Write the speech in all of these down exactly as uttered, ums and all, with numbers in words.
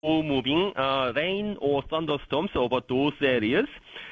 moving uh, rain or thunderstorms over those areas.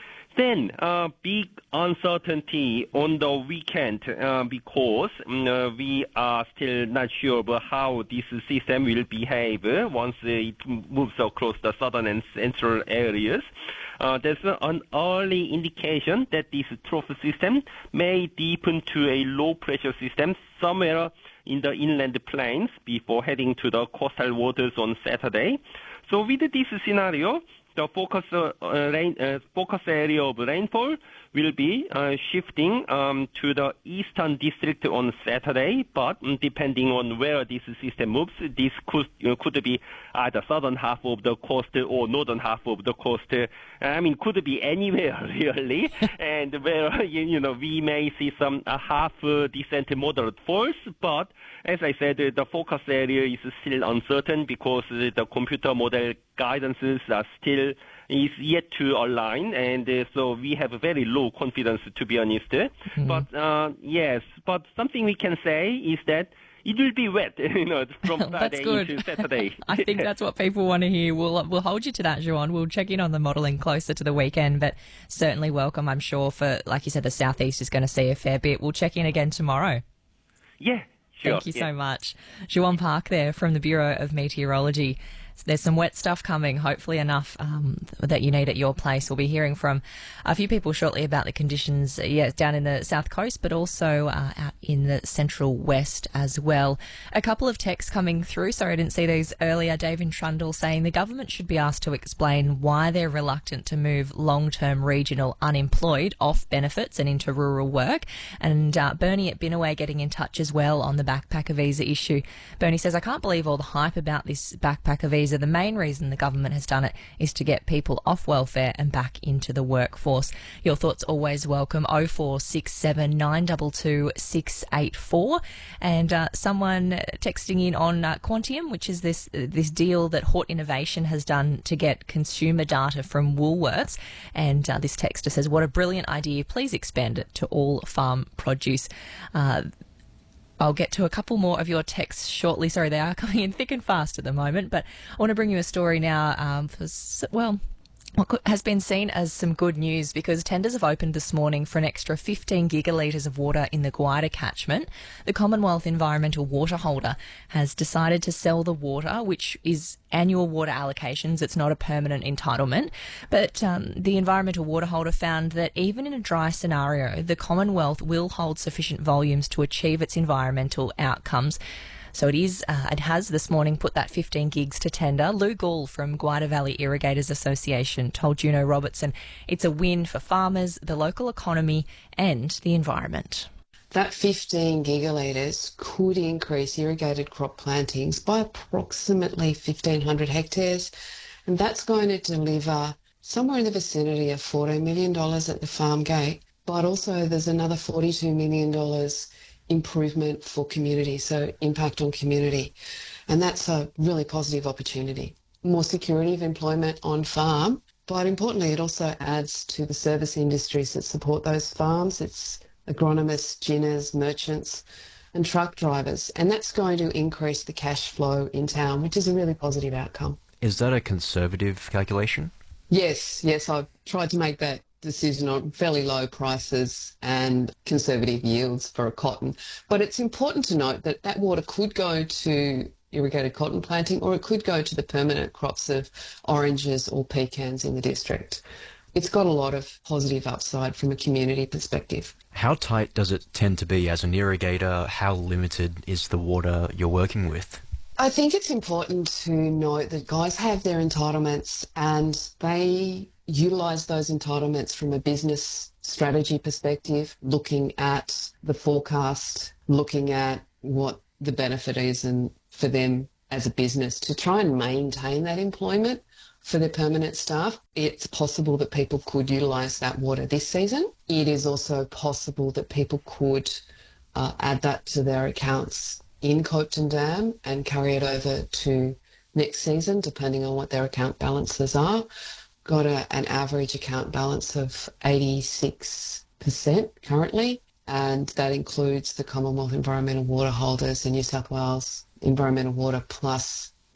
Then, uh, big uncertainty on the weekend uh, because uh, we are still not sure about how this system will behave uh, once it moves across the southern and central areas. Uh, there's an early indication that this trough system may deepen to a low-pressure system somewhere in the inland plains before heading to the coastal waters on Saturday. So with this scenario, the focus, uh, rain, uh, focus area of rainfall will be uh, shifting um, to the eastern district on Saturday, but um, depending on where this system moves, this could, uh, could be either southern half of the coast or northern half of the coast. Uh, I mean, could be anywhere, really, and where, you know, we may see some uh, half uh, decent moderate falls, but as I said, uh, the focus area is still uncertain because uh, the computer model guidances are still is yet to align, and uh, so we have a very low confidence, to be honest. Mm-hmm. But uh, yes, but something we can say is that it will be wet, you know, from Friday into Saturday. I think that's what people want to hear. We'll we'll hold you to that, Juan. We'll check in on the modelling closer to the weekend, but certainly welcome, I'm sure, for, like you said, the southeast is going to see a fair bit. We'll check in again tomorrow. Yeah, sure. Thank you yeah. so much. Juan Park there from the Bureau of Meteorology. There's some wet stuff coming, hopefully enough um, that you need at your place. We'll be hearing from a few people shortly about the conditions, yeah, down in the south coast, but also uh, out in the central west as well. A couple of texts coming through. Sorry, I didn't see these earlier. Dave in Trundle saying the government should be asked to explain why they're reluctant to move long-term regional unemployed off benefits and into rural work. And uh, Bernie at Binnaway getting in touch as well on the backpacker visa issue. Bernie says, I can't believe all the hype about this backpacker visa. The main reason the government has done it is to get people off welfare and back into the workforce. Your thoughts always welcome. oh four six seven nine two two six eight four. And uh, someone texting in on uh, Quantium, which is this uh, this deal that Hort Innovation has done to get consumer data from Woolworths. And uh, this texter says, what a brilliant idea. Please expand it to all farm produce. Uh, I'll get to a couple more of your texts shortly. Sorry, they are coming in thick and fast at the moment, but I want to bring you a story now um, for, well, what has been seen as some good news because tenders have opened this morning for an extra fifteen gigalitres of water in the Gwydir catchment. The Commonwealth Environmental Water Holder has decided to sell the water, which is annual water allocations. It's not a permanent entitlement. But um, the Environmental Water Holder found that even in a dry scenario, the Commonwealth will hold sufficient volumes to achieve its environmental outcomes. So it is, uh, it has this morning put that fifteen gigs to tender. Lou Gall from Gwydir Valley Irrigators Association told Juno Robertson it's a win for farmers, the local economy and the environment. That fifteen gigalitres could increase irrigated crop plantings by approximately fifteen hundred hectares, and that's going to deliver somewhere in the vicinity of fourteen million dollars at the farm gate, but also there's another forty-two million dollars improvement for community, so impact on community. And that's a really positive opportunity. More security of employment on farm, but importantly, it also adds to the service industries that support those farms. It's agronomists, ginners, merchants, and truck drivers. And that's going to increase the cash flow in town, which is a really positive outcome. Is that a conservative calculation? Yes, yes, I've tried to make that decision on fairly low prices and conservative yields for a cotton. But it's important to note that that water could go to irrigated cotton planting or it could go to the permanent crops of oranges or pecans in the district. It's got a lot of positive upside from a community perspective. How tight does it tend to be as an irrigator? How limited is the water you're working with? I think it's important to note that guys have their entitlements and they utilise those entitlements from a business strategy perspective, looking at the forecast, looking at what the benefit is and for them as a business to try and maintain that employment for their permanent staff. It's possible that people could utilise that water this season. It is also possible that people could uh, add that to their accounts in Copeton Dam and carry it over to next season, depending on what their account balances are. Got a, an average account balance of eighty-six percent currently, and that includes the Commonwealth Environmental Water Holders, the New South Wales Environmental Water, plus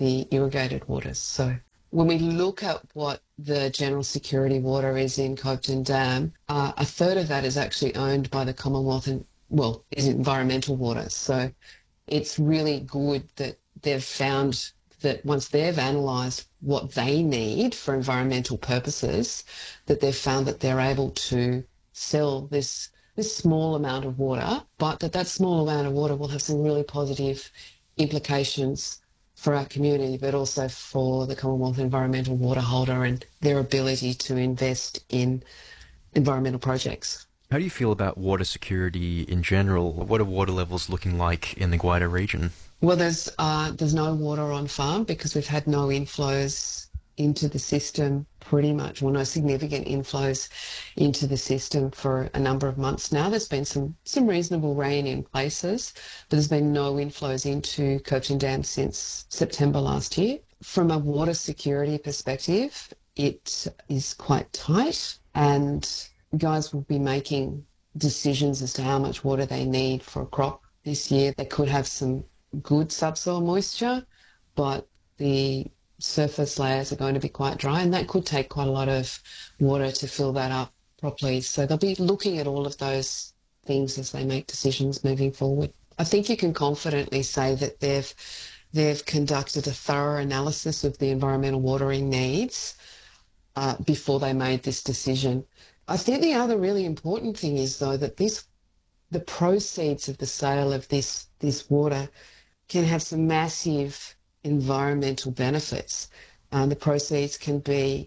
the irrigated waters. So when we look at what the general security water is in Copeton Dam, uh, a third of that is actually owned by the Commonwealth and, well, is environmental water. So it's really good that they've found that once they've analysed what they need for environmental purposes, that they've found that they're able to sell this this small amount of water, but that that small amount of water will have some really positive implications for our community, but also for the Commonwealth Environmental Water Holder and their ability to invest in environmental projects. How do you feel about water security in general? What are water levels looking like in the Guida region? Well, there's uh, there's no water on farm because we've had no inflows into the system pretty much, well, no significant inflows into the system for a number of months now. There's been some, some reasonable rain in places, but there's been no inflows into Copeton Dam since September last year. From a water security perspective, it is quite tight, and guys will be making decisions as to how much water they need for a crop this year. They could have some good subsoil moisture, but the surface layers are going to be quite dry, and that could take quite a lot of water to fill that up properly. So they'll be looking at all of those things as they make decisions moving forward. I think you can confidently say that they've they've conducted a thorough analysis of the environmental watering needs uh, before they made this decision. I think the other really important thing is, though, that this the proceeds of the sale of this this water can have some massive environmental benefits. Um, the proceeds can be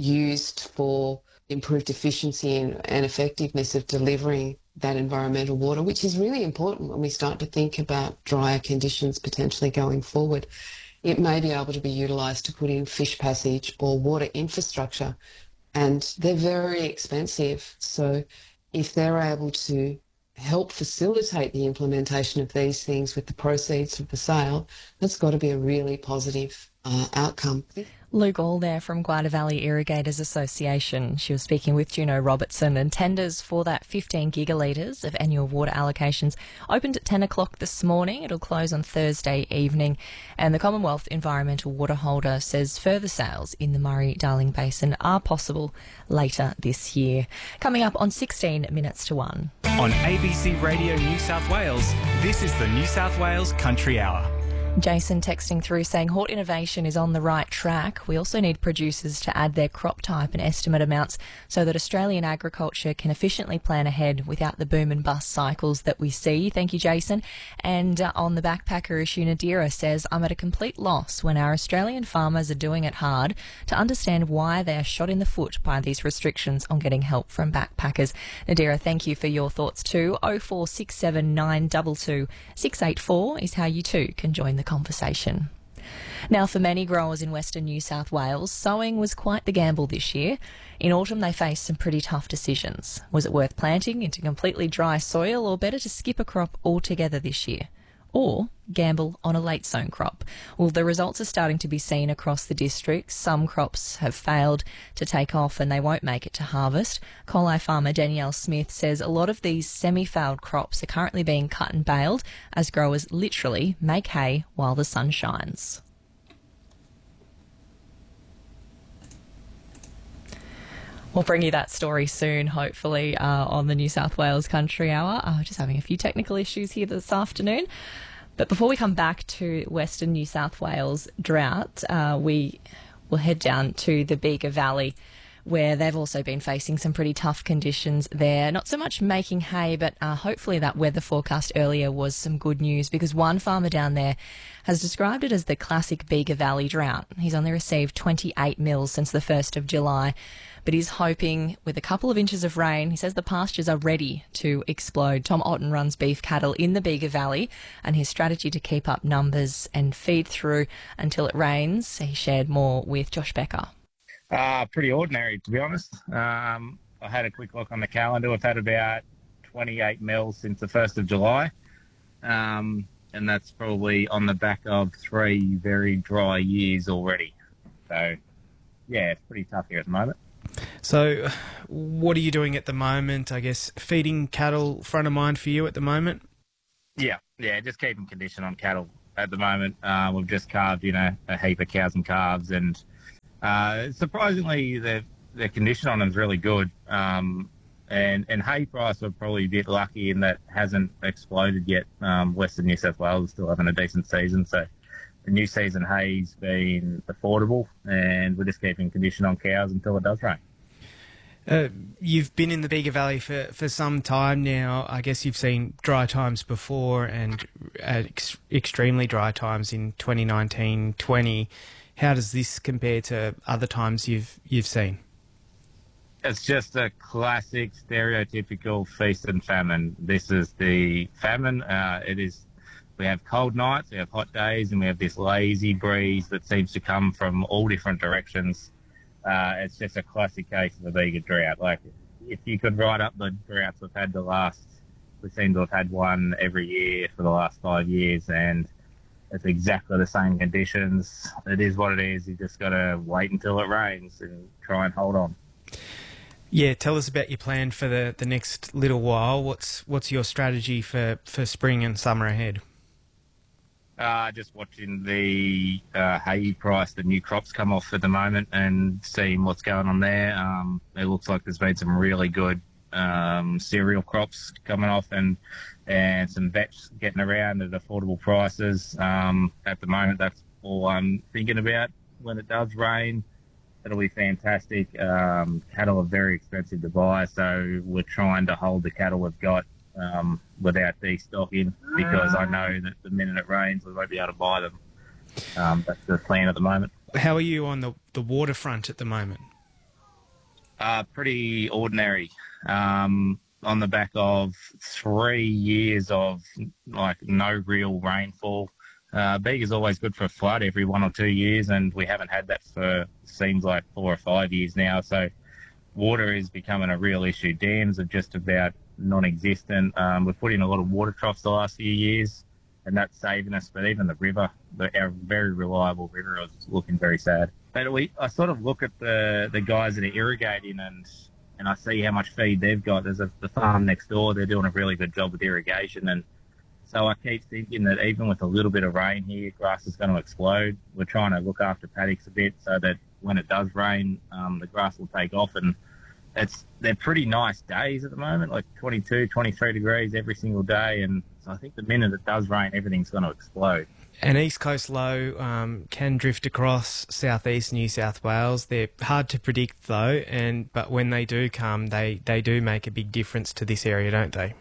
used for improved efficiency and, and effectiveness of delivering that environmental water, which is really important when we start to think about drier conditions potentially going forward. It may be able to be utilised to put in fish passage or water infrastructure, and they're very expensive. So if they're able to help facilitate the implementation of these things with the proceeds of the sale, that's got to be a really positive uh, outcome. Lou Gall there from Guida Valley Irrigators Association. She was speaking with Juno Robertson, and tenders for that fifteen gigalitres of annual water allocations opened at ten o'clock this morning. It'll close on Thursday evening, and the Commonwealth Environmental Water Holder says further sales in the Murray-Darling Basin are possible later this year. Coming up on sixteen minutes to one. On A B C Radio New South Wales, this is the New South Wales Country Hour. Jason texting through saying Hort Innovation is on the right track. We also need producers to add their crop type and estimate amounts so that Australian agriculture can efficiently plan ahead without the boom and bust cycles that we see. Thank you, Jason. And uh, on the backpacker issue, Nadira says, I'm at a complete loss when our Australian farmers are doing it hard to understand why they are shot in the foot by these restrictions on getting help from backpackers. Nadira, thank you for your thoughts too. oh four six seven nine two two six eight four is how you too can join the conversation. Now, for many growers in Western New South Wales, sowing was quite the gamble this year. In autumn, they faced some pretty tough decisions. Was it worth planting into completely dry soil, or better to skip a crop altogether this year? Or gamble on a late sown crop? Well, the results are starting to be seen across the district. Some crops have failed to take off and they won't make it to harvest. Collie farmer Danielle Smith says a lot of these semi-failed crops are currently being cut and baled as growers literally make hay while the sun shines. We'll bring you that story soon, hopefully, uh, on the New South Wales Country Hour. Uh, just having a few technical issues here this afternoon. But before we come back to Western New South Wales drought, uh, we will head down to the Bega Valley, where they've also been facing some pretty tough conditions there. Not so much making hay, but uh, hopefully that weather forecast earlier was some good news, because one farmer down there has described it as the classic Bega Valley drought. He's only received twenty-eight mils since the first of July, but he's hoping with a couple of inches of rain, he says the pastures are ready to explode. Tom Otten runs beef cattle in the Bega Valley, and his strategy to keep up numbers and feed through until it rains, he shared more with Josh Becker. Uh, pretty ordinary, to be honest. Um, I had a quick look on the calendar. I've had about twenty-eight mils since the first of July. Um, and that's probably on the back of three very dry years already. So, yeah, it's pretty tough here at the moment. So, what are you doing at the moment? I guess feeding cattle front of mind for you at the moment? Yeah, yeah, just keeping condition on cattle at the moment. Uh, we've just calved, you know, a heap of cows and calves, and uh, surprisingly, their their condition on them is really good. Um, and and hay price, we're probably a bit lucky in that hasn't exploded yet. Um, Western New South Wales is still having a decent season, so the new season hay's been affordable, and we're just keeping condition on cows until it does rain. Uh, you've been in the Bega Valley for, for some time now. I guess you've seen dry times before and uh, ex- extremely dry times in twenty nineteen twenty. How does this compare to other times you've you've seen? It's just a classic, stereotypical feast and famine. This is the famine. Uh, it is. We have cold nights, we have hot days, and we have this lazy breeze that seems to come from all different directions. Uh, it's just a classic case of a Bega drought. Like, if you could write up the droughts we've had the last, we seem to have had one every year for the last five years, and it's exactly the same conditions. It is what it is. You just got to wait until it rains and try and hold on. Yeah, tell us about your plan for the, the next little while. What's what's your strategy for, for spring and summer ahead? Uh, just watching the uh, hay price, the new crops come off at the moment, and seeing what's going on there. Um, it looks like there's been some really good um, cereal crops coming off, and and some vetch getting around at affordable prices. Um, at the moment, that's all I'm thinking about. When it does rain, it'll be fantastic. Um, cattle are very expensive to buy, so we're trying to hold the cattle we've got Um, without destocking, because I know that the minute it rains we won't be able to buy them. Um, that's the plan at the moment. How are you on the, the waterfront at the moment? Uh, pretty ordinary. Um, on the back of three years of like no real rainfall. Uh, Bega's always good for a flood every one or two years, and we haven't had that for seems like four or five years now. So water is becoming a real issue. Dams are just about non-existent. Um, we've put in a lot of water troughs the last few years, and that's saving us. But even the river, the, our very reliable river, is looking very sad. But we, I sort of look at the, the guys that are irrigating, and and I see how much feed they've got. There's a, the farm next door. They're doing a really good job with irrigation, and so I keep thinking that even with a little bit of rain here, grass is going to explode. We're trying to look after paddocks a bit so that when it does rain, um, the grass will take off. And it's they're pretty nice days at the moment, like twenty-two, twenty-three degrees every single day. And so I think the minute it does rain, everything's going to explode. An east coast low um, can drift across southeast New South Wales. They're hard to predict though, and but when they do come, they, they do make a big difference to this area, don't they?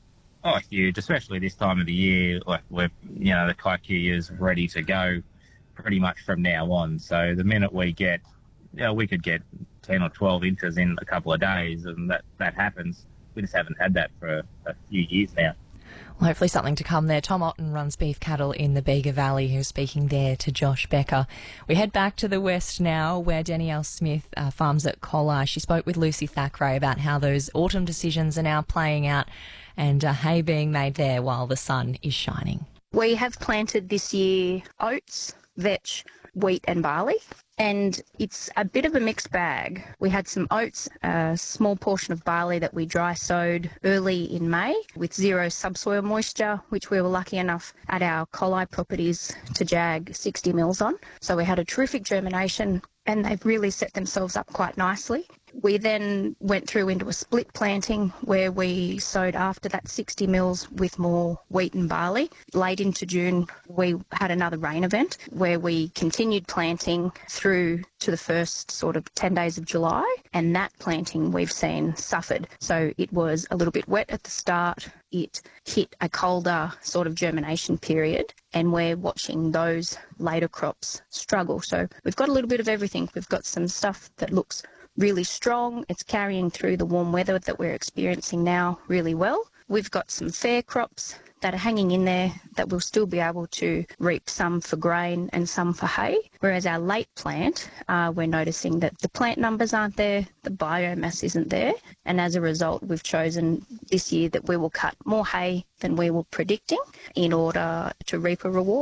Oh, huge, especially this time of the year. Like we're, you know, the Kaiku is ready to go pretty much from now on. So the minute we get, you know, we could get ten or twelve inches in a couple of days, and that, that happens. We just haven't had that for a few years now. Well, hopefully something to come there. Tom Otten runs beef cattle in the Bega Valley, who's speaking there to Josh Becker. We head back to the west now, where Danielle Smith uh, farms at Collie. She spoke with Lucy Thackeray about how those autumn decisions are now playing out, and uh, hay being made there while the sun is shining. We have planted this year oats, vetch, wheat and barley, and it's a bit of a mixed bag. We had some oats, a small portion of barley that we dry sowed early in May with zero subsoil moisture, which we were lucky enough at our Collie properties to jag sixty mils on. So we had a terrific germination, and they've really set themselves up quite nicely. We then went through into a split planting where we sowed after that sixty mils with more wheat and barley. Late into June, we had another rain event where we continued planting through to the first sort of ten days of July, and that planting we've seen suffered. So it was a little bit wet at the start. It hit a colder sort of germination period, and we're watching those later crops struggle. So we've got a little bit of everything. We've got some stuff that looks really strong. It's carrying through the warm weather that we're experiencing now really well. We've got some fair crops that are hanging in there that we'll still be able to reap, some for grain and some for hay. Whereas our late plant, uh, we're noticing that the plant numbers aren't there, the biomass isn't there, and as a result we've chosen this year that we will cut more hay than we were predicting in order to reap a reward.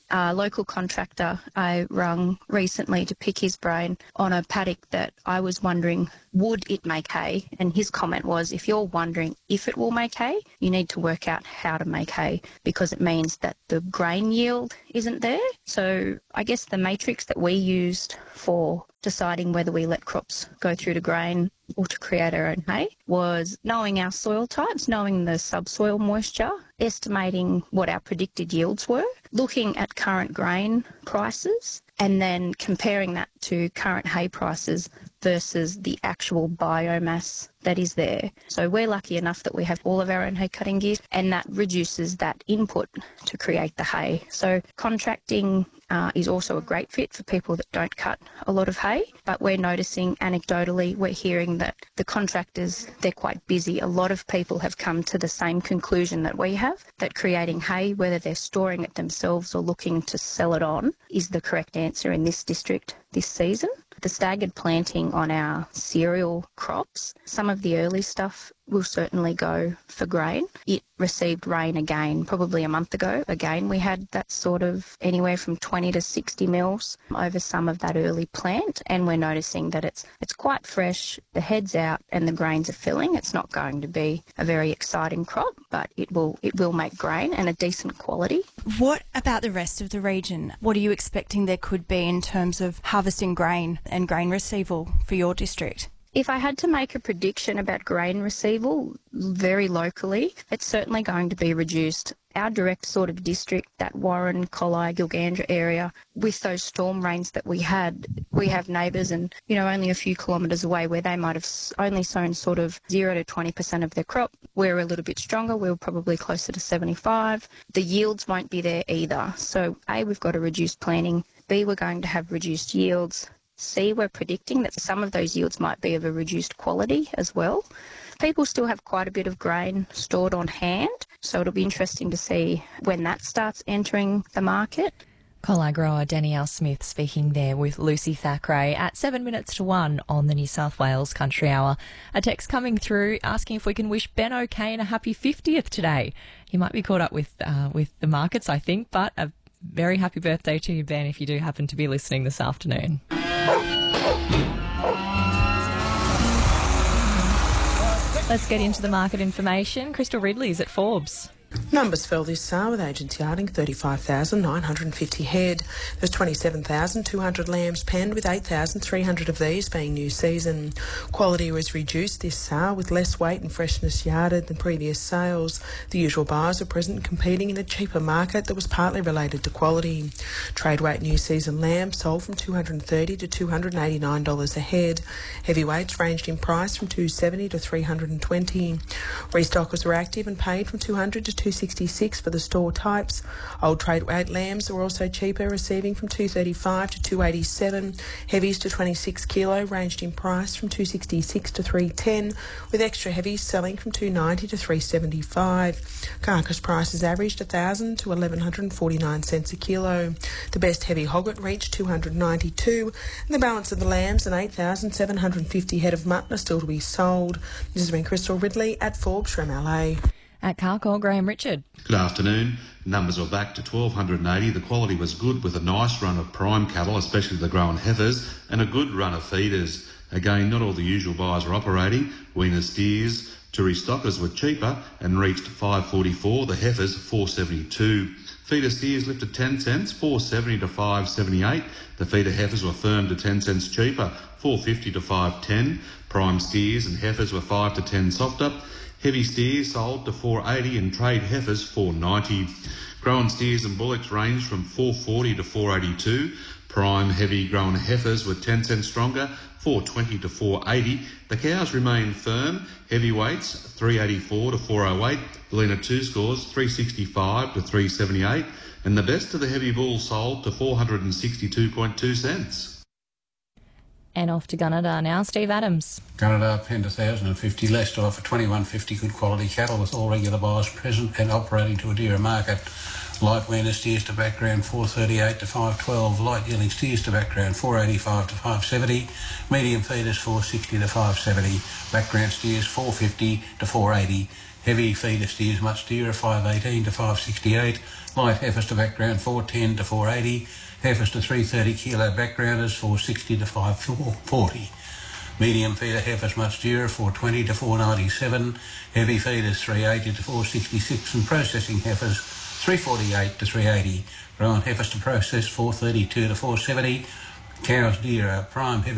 a local contractor I rung recently to pick his brain on a paddock that I was wondering, would it make hay? And his comment was, if you're wondering if it will make hay, you need to work out how to make hay, because it means that the grain yield isn't there. So I guess the matrix that we used for deciding whether we let crops go through to grain or to create our own hay was knowing our soil types, knowing the subsoil moisture, estimating what our predicted yields were, looking at current grain prices, and then comparing that to current hay prices versus the actual biomass that is there. So we're lucky enough that we have all of our own hay cutting gear, and that reduces that input to create the hay. So contracting uh, is also a great fit for people that don't cut a lot of hay, but we're noticing anecdotally, we're hearing that the contractors, they're quite busy. A lot of people have come to the same conclusion that we have, that creating hay, whether they're storing it themselves or looking to sell it on, is the correct answer in this district this season. The staggered planting on our cereal crops, some of the early stuff will certainly go for grain. It received rain again, probably a month ago. Again, we had that sort of anywhere from twenty to sixty mils over some of that early plant, and we're noticing that it's it's quite fresh, the head's out and the grains are filling. It's not going to be a very exciting crop, but it will it will make grain and a decent quality. What about the rest of the region? What are you expecting there could be in terms of harvesting grain and grain receival for your district? If I had to make a prediction about grain receival very locally, it's certainly going to be reduced. Our direct sort of district, that Warren, Collie, Gilgandra area, with those storm rains that we had, we have neighbours and, you know, only a few kilometres away where they might have only sown sort of zero to twenty percent of their crop. We're a little bit stronger. We're probably closer to seventy-five. The yields won't be there either. So A, we've got a reduced planting. B, we're going to have reduced yields. C, we're predicting that some of those yields might be of a reduced quality as well. People still have quite a bit of grain stored on hand, so it'll be interesting to see when that starts entering the market. Collie grower Danielle Smith speaking there with Lucy Thackeray at seven minutes to one on the New South Wales Country Hour. A text coming through asking if we can wish Ben O'Kane a happy fiftieth today. He might be caught up with uh, with the markets, I think, but a very happy birthday to you, Ben, if you do happen to be listening this afternoon. Let's get into the market information. Crystal Ridley's at Forbes. Numbers fell this sale with agents yarding thirty-five thousand nine hundred fifty head. There's twenty-seven thousand two hundred lambs penned, with eight thousand three hundred of these being new season. Quality was reduced this sale with less weight and freshness yarded than previous sales. The usual buyers were present competing in a cheaper market that was partly related to quality. Trade weight new season lambs sold from two hundred thirty dollars to two hundred eighty-nine dollars a head. Heavyweights ranged in price from two hundred seventy dollars to three hundred twenty dollars. Restockers were active and paid from two hundred dollars to two hundred sixty-six dollars for the store types. Old trade weight lambs were also cheaper, receiving from two hundred thirty-five dollars to two hundred eighty-seven dollars. Heavies to twenty-six kilo ranged in price from two hundred sixty-six dollars to three hundred ten dollars, with extra heavies selling from two hundred ninety dollars to three hundred seventy-five dollars. Carcass prices averaged one thousand dollars to eleven forty-nine cents a kilo. The best heavy hogget reached two hundred ninety-two dollars, and the balance of the lambs and eight thousand seven hundred fifty head of mutton are still to be sold. This has been Crystal Ridley at Forbes from L A. At Carcoll, Graham Richard. Good afternoon. Numbers were back to twelve eighty. The quality was good, with a nice run of prime cattle, especially the grown heifers, and a good run of feeders. Again, not all the usual buyers were operating. Weaner steers to restockers were cheaper and reached five forty-four. The heifers four seventy-two. Feeder steers lifted ten cents, four seventy to five seventy-eight. The feeder heifers were firm to ten cents cheaper, four fifty to five ten. Prime steers and heifers were five to ten softer. Heavy steers sold to four eighty and trade heifers four ninety. Grown steers and bullocks ranged from four forty to four eighty-two. Prime heavy grown heifers were ten cents stronger, four twenty to four eighty. The cows remained firm. Heavyweights three eighty-four to four oh eight. Bellina two scores three sixty-five to three seventy-eight. And the best of the heavy bulls sold to four hundred sixty-two point two cents. And off to Gunnedah now, Steve Adams. Gunnedah penned one thousand fifty, Leicester offer twenty-one fifty, good quality cattle with all regular buyers present and operating to a dearer market. Light weaner steers to background four thirty-eight to five twelve, light yielding steers to background four eighty-five to five seventy, medium feeders four sixty to five seventy, background steers four fifty to four eighty, Heavy feeder steers much dearer, five eighteen to five sixty-eight. Light heifers to background, four ten to four eighty. Heifers to three thirty kilo backgrounders, four sixty to five forty. Medium feeder heifers much dearer, four twenty to four ninety-seven. Heavy feeders, three eighty to four sixty-six. And processing heifers, three forty-eight to three eighty. Grown heifers to process, four thirty-two to four seventy. Cows dearer, prime heavy